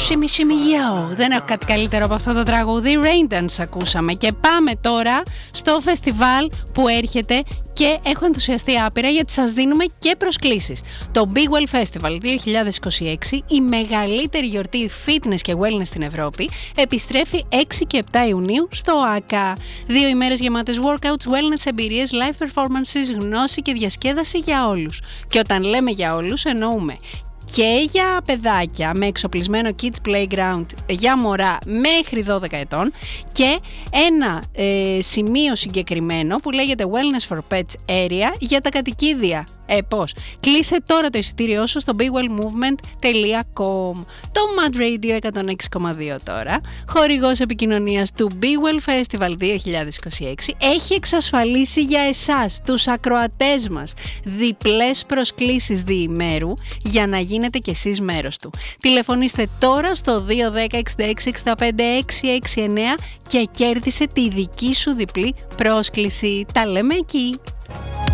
Shimmy shimmy yo. Δεν έχω κάτι καλύτερο από αυτό το τραγούδι. Rain Dance ακούσαμε. Και πάμε τώρα στο φεστιβάλ που έρχεται και έχω ενθουσιαστεί άπειρα γιατί σας δίνουμε και προσκλήσεις. Το Big Well Festival 2026, η μεγαλύτερη γιορτή fitness και wellness στην Ευρώπη, επιστρέφει 6 και 7 Ιουνίου στο ΆΚΑ. 2 ημέρες γεμάτες workouts, wellness εμπειρίες, live performances, γνώση και διασκέδαση για όλους. Και όταν λέμε για όλους εννοούμε και για παιδάκια με εξοπλισμένο kids playground για μωρά μέχρι 12 ετών και ένα σημείο συγκεκριμένο που λέγεται Wellness for Pets Area για τα κατοικίδια. Πώς? Κλείσε τώρα το εισιτήριό σου στο bigwellmovement.com. Το Mad Radio 106,2 τώρα, χορηγός επικοινωνίας του Big Well Festival 2026, έχει εξασφαλίσει για εσάς, τους ακροατές μας, διπλές προσκλήσεις διημέρου για να γίνετε κι εσείς μέρος του. Τηλεφωνήστε τώρα στο 210 66 65 669 και κέρδισε τη δική σου διπλή πρόσκληση. Τα λέμε εκεί.